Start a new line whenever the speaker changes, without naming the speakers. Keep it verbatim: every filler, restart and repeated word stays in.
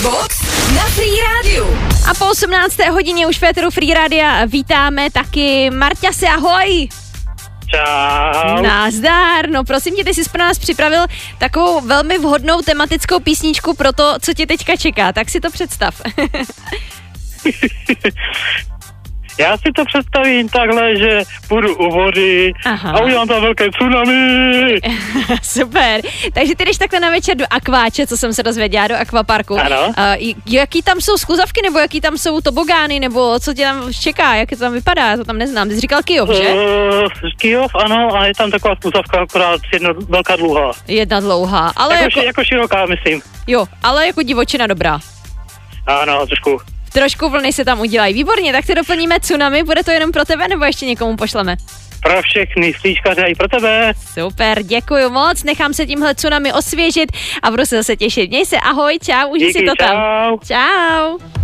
Box na Free Rádiu.
A po osmnácté hodině už v éteru Free Rádia vítáme taky Marťase, ahoj!
Čau.
Nazdar, no prosím tě, ty jsi pro nás připravil takovou velmi vhodnou tematickou písničku pro to, co tě teďka čeká, tak si to představ.
Já si to představím takhle, že půjdu u vody. Aha. A udělám tam velké tsunami.
Super, takže ty jdeš takhle na večer do akváče, co jsem se dozvěděla, do akvaparku.
Ano.
Uh, jaký tam jsou skluzavky, nebo jaký tam jsou tobogány, nebo co tě tam čeká, jak to tam vypadá, já to tam neznám. Ty jsi říkal Kyjov, že?
Uh, Kyjov, ano, a je tam taková skluzavka, akorát jedna velká dlouhá.
Jedna dlouhá, ale
jako...
Jako,
jako široká, myslím.
Jo, ale jako divočina dobrá.
Ano, trošku.
Trošku vlny se tam udělají. Výborně, tak si doplníme tsunami, bude to jenom pro tebe, nebo ještě někomu pošleme?
Pro všechny slíčkaře i pro tebe.
Super, děkuju moc, nechám se tímhle tsunami osvěžit a budu se zase těšit. Měj se, ahoj, čau, užij si to tam.
Čau.
Čau.